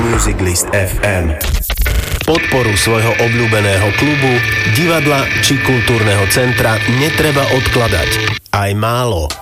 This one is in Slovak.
Music List FM. Podporu svojho obľúbeného klubu, divadla či kultúrneho centra netreba odkladať. Aj málo